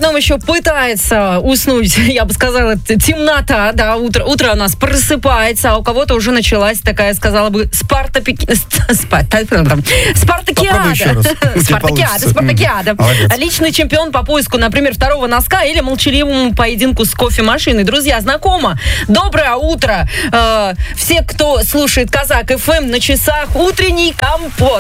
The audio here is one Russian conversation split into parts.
основном еще пытается уснуть, я бы сказала, темнота, да, утро у нас просыпается, а у кого-то уже началась такая, сказала бы, спартакиада. Личный чемпион по поиску, например, второго носка или молчаливому поединку с кофемашиной. Друзья, знакомо? Доброе утро! Все, кто слушает Казак ФМ, на часах утренний компот.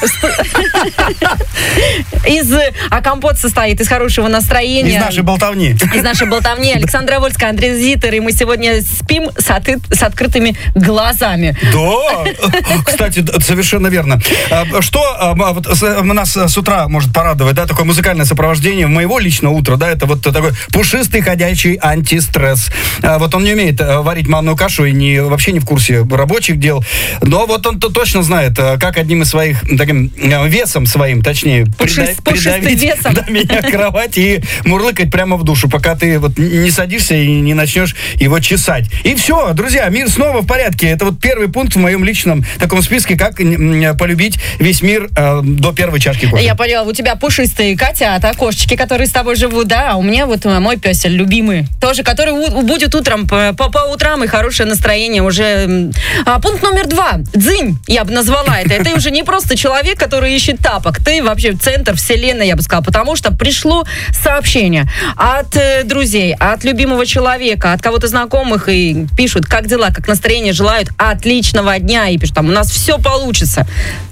А компот состоит из хорошего настроения. Из нашей болтовни. Александра Вольская, Андрей Зитер, и мы сегодня спим с открытыми глазами. Да, кстати, совершенно верно. Что нас с утра может порадовать, да, такое музыкальное сопровождение моего личного утра, да, это вот такой пушистый ходячий антистресс. Вот он не умеет варить манную кашу и вообще не в курсе рабочих дел, но вот он точно знает, как одним из своих, таким весом своим, точнее, придавить меня к кровати и мурлыкать прямо в душу, пока ты вот не садишься и не начнешь его чесать. И все, друзья, мир снова в порядке. Это вот первый пункт в моем личном таком списке, как полюбить весь мир до первой чашки кофе. Я поняла, у тебя пушистые котята, кошечки, которые с тобой живут, да, а у меня вот мой пёсель любимый, тоже, который будет утром по утрам и хорошее настроение уже. Пункт номер 2. Дзынь, я бы назвала это. Это уже не просто человек, который ищет тапок. Ты вообще центр вселенной, я бы сказала, потому что пришло сообщение от друзей, от любимого человека, от кого-то знакомых, и пишут, как дела, как настроение, желают отличного дня, и пишут, там, у нас все получится.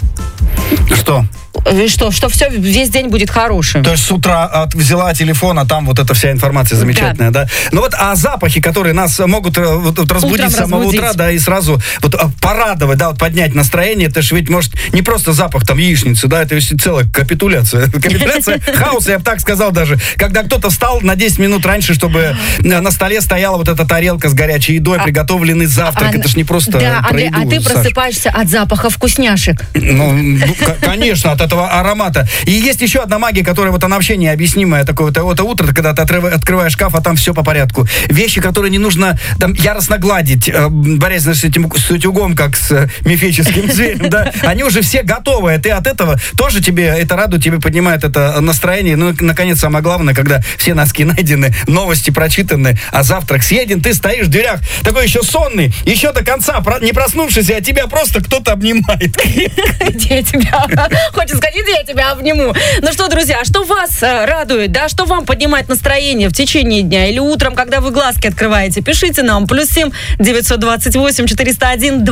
Что все, весь день будет хорошим. То есть с утра взяла телефон, а там вот эта вся информация замечательная, да? Ну вот, а запахи, которые нас могут разбудить с самого утра, да, и сразу вот порадовать, да, вот поднять настроение, это же ведь может не просто запах там яичницы, да, это ведь целая капитуляция. Капитуляция хаоса, я бы так сказал даже. Когда кто-то встал на 10 минут раньше, чтобы на столе стояла вот эта тарелка с горячей едой, приготовленный завтрак, это ж не просто про еду, а ты просыпаешься от запаха вкусняшек. Ну, конечно, от этого аромата. И есть еще одна магия, которая вот она вообще необъяснимая. Такое вот утро, когда ты открываешь шкаф, а там все по порядку. Вещи, которые не нужно там яростно гладить, борясь с этим с утюгом, как с мифическим зверем, да, они уже все готовы. Ты от этого тоже тебе это радует, тебе поднимает это настроение. Ну, наконец, самое главное, когда все носки найдены, новости прочитаны, а завтрак съеден, ты стоишь в дверях, такой еще сонный, еще до конца не проснувшийся, а тебя просто кто-то обнимает. Где тебя? Хочешь сказать, иди, я тебя обниму. Ну что, друзья, что вас радует, да, что вам поднимает настроение в течение дня или утром, когда вы глазки открываете? Пишите нам, +7 928 401